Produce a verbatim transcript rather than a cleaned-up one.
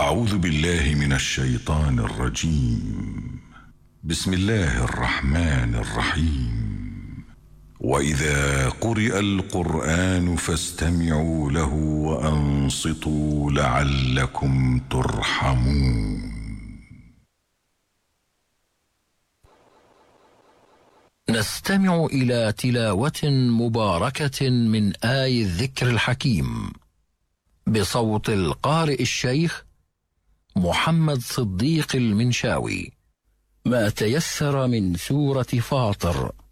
أعوذ بالله من الشيطان الرجيم. بسم الله الرحمن الرحيم. وإذا قرئ القرآن فاستمعوا له وأنصتوا لعلكم ترحمون. نستمع إلى تلاوة مباركة من آي الذكر الحكيم بصوت القارئ الشيخ محمد صديق المنشاوي. ما تيسر من سورة فاطر.